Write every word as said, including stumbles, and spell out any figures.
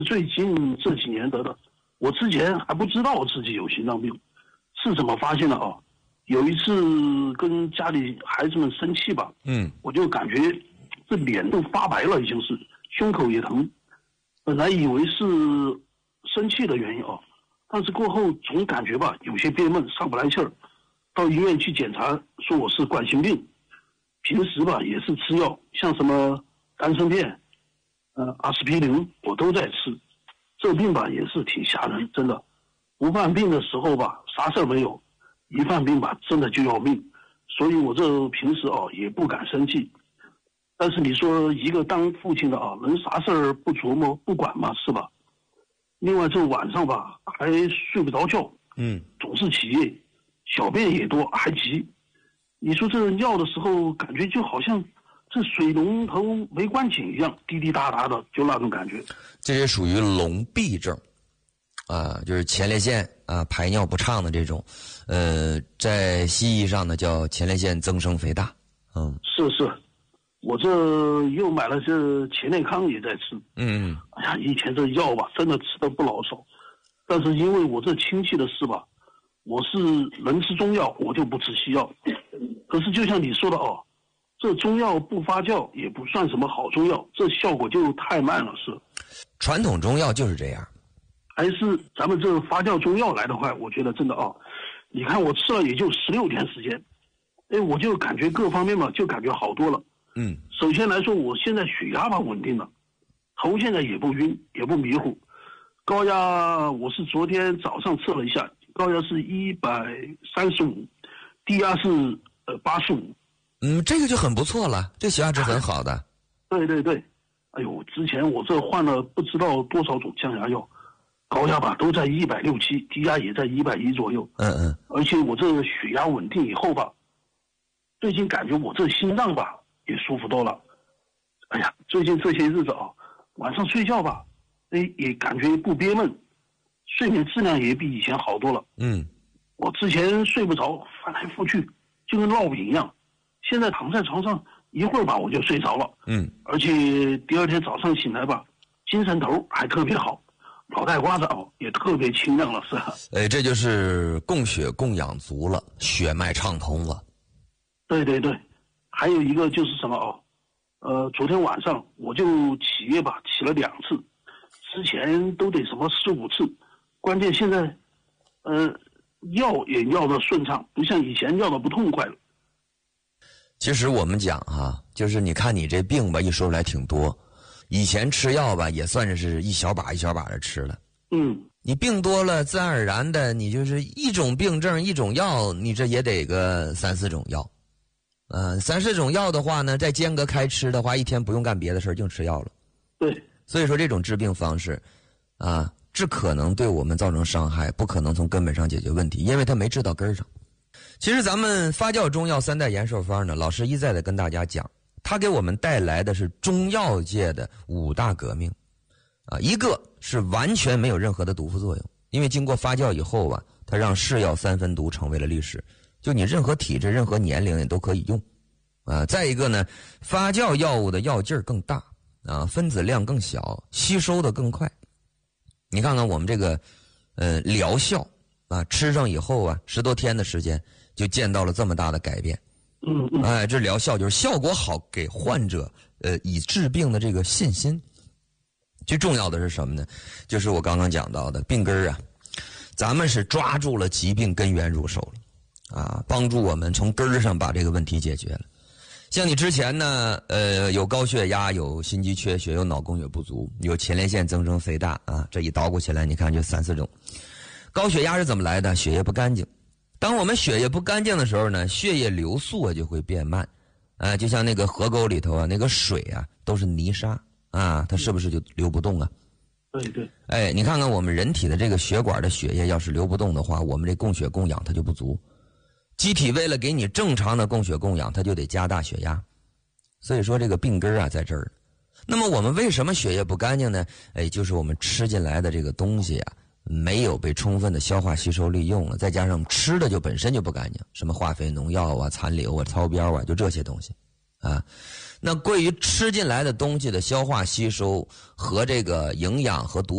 最近这几年得的，我之前还不知道自己有心脏病，是怎么发现的啊？有一次跟家里孩子们生气吧， 嗯， 我就感觉这脸都发白了，已经是胸口也疼。本来以为是生气的原因啊，但是过后总感觉吧有些憋闷，上不来气儿。到医院去检查，说我是冠心病。平时吧也是吃药，像什么丹参片、呃阿司匹林，我都在吃。这病吧也是挺吓人，真的。不犯病的时候吧啥事儿没有，一犯病吧真的就要命。所以我这平时啊也不敢生气。但是你说一个当父亲的啊，能啥事儿不琢磨不管吗？是吧？另外这晚上吧还睡不着觉， 嗯， 总是起夜，小便也多，还急。你说这尿的时候，感觉就好像这水龙头没关紧一样，滴滴答答的，就那种感觉。 这也属于笼闭症，啊，就是前列腺啊排尿不畅的这种，呃，在西医上呢叫前列腺增生肥大。嗯， 是是，我这又买了这前列康也在吃。 嗯， 哎呀，以前这药吧，真的吃的不老少，但是因为我这亲戚的事吧，我是能吃中药，我就不吃西药。可是就像你说的哦，这中药不发酵也不算什么好中药，这效果就太慢了，是。 传统中药就是这样。 还是咱们这发酵中药来的快，我觉得真的哦，你看我吃了也就十六天时间，哎，我就感觉各方面嘛，就感觉好多了。 嗯， 首先来说，我现在血压吧稳定了，头现在也不晕，也不迷糊。高压我是昨天早上测了一下，高压是一百三十五，低压是呃八十五。 嗯，这个就很不错了，这血压值很好的。 对对对，哎呦，之前我这换了不知道多少种降压药，高压吧都在一百六七，低压也在一百一左右。 嗯嗯， 而且我这血压稳定以后吧，最近感觉我这心脏吧也舒服多了。哎呀，最近这些日子啊，晚上睡觉吧，哎也感觉不憋闷，睡眠质量也比以前好多了。 嗯， 我之前睡不着，翻来覆去就跟烙饼一样，现在躺在床上一会儿吧我就睡着了。 嗯， 而且第二天早上醒来吧，精神头还特别好，脑袋瓜子哦也特别清亮了，是吧？ 哎，这就是供血供氧足了，血脉畅通了。 对对对，还有一个就是什么哦，呃，昨天晚上我就起夜吧，起了两次，之前都得什么四五次，关键现在，呃，药也药的顺畅，不像以前药的不痛快了。 其实我们讲哈，就是你看你这病吧，一说出来挺多，以前吃药吧也算是一小把一小把的吃了。 嗯， 你病多了，自然而然的，你就是一种病症一种药，你这也得个三四种药。嗯、呃，三四种药的话呢，再间隔开吃的话，一天不用干别的事儿，净吃药了。 对， 所以说这种治病方式，啊，只可能对我们造成伤害，不可能从根本上解决问题，因为它没治到根儿上。其实咱们发酵中药三代延寿方呢，老师一再的跟大家讲，它给我们带来的是中药界的五大革命，啊，一个是完全没有任何的毒副作用，因为经过发酵以后啊，它让是药三分毒成为了历史。就你任何体质、任何年龄也都可以用，啊，再一个呢，发酵药物的药劲儿更大，啊，分子量更小，吸收的更快。你看看我们这个，呃，疗效啊，吃上以后啊，十多天的时间就见到了这么大的改变。 嗯嗯， 哎，这疗效就是效果好，给患者呃以治病的这个信心。最重要的是什么呢？就是我刚刚讲到的病根儿啊，咱们是抓住了疾病根源入手了。啊，帮助我们从根儿上把这个问题解决了。像你之前呢，呃，有高血压，有心肌缺血，有脑供血不足，有前列腺增生肥大啊，这一捣鼓起来，你看就三四种。高血压是怎么来的？血液不干净。当我们血液不干净的时候呢，血液流速啊就会变慢，啊，就像那个河沟里头啊，那个水啊都是泥沙啊，它是不是就流不动啊？ 对对。 哎，你看看我们人体的这个血管的血液要是流不动的话，我们这供血供氧它就不足。机体为了给你正常的供血供氧，它就得加大血压，所以说这个病根啊在这儿。那么我们为什么血液不干净呢？哎，就是我们吃进来的这个东西啊，没有被充分的消化吸收利用了，再加上吃的就本身就不干净，什么化肥、农药啊、残留啊、超标啊，就这些东西啊。那关于吃进来的东西的消化吸收和这个营养和毒